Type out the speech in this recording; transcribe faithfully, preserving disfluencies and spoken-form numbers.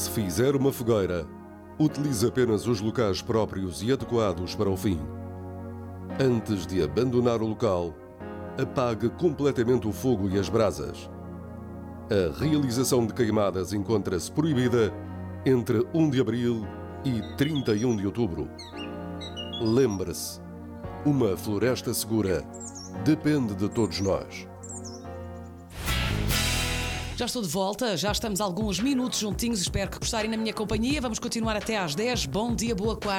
Se fizer uma fogueira, utilize apenas os locais próprios e adequados para o fim. Antes de abandonar o local, apague completamente o fogo e as brasas. A realização de queimadas encontra-se proibida entre primeiro de abril e trinta e um de outubro. Lembre-se, uma floresta segura depende de todos nós. Já estou de volta, já estamos alguns minutos juntinhos, espero que gostarem na minha companhia. Vamos continuar até às dez. Bom dia, boa quarta.